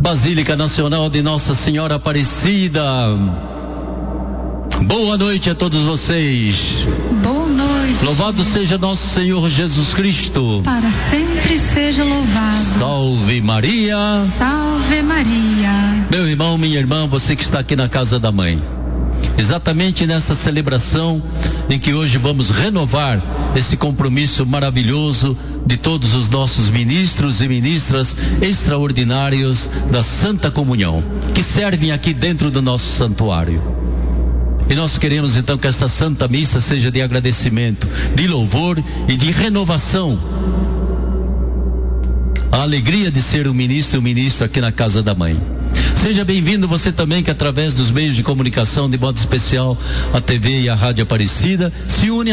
Basílica Nacional de Nossa Senhora Aparecida. Boa noite a todos vocês. Boa noite. Louvado seja nosso Senhor Jesus Cristo. Para sempre seja louvado. Salve Maria. Salve Maria. Meu irmão, minha irmã, você que está aqui na casa da mãe. Exatamente nesta celebração em que hoje vamos renovar esse compromisso maravilhoso de todos os nossos ministros e ministras extraordinários da Santa Comunhão, que servem aqui dentro do nosso santuário. E nós queremos então que esta Santa Missa seja de agradecimento, de louvor e de renovação. A alegria de ser um ministro e um ministro aqui na casa da mãe. Seja bem-vindo você também que através dos meios de comunicação, de modo especial a TV e a Rádio Aparecida, se une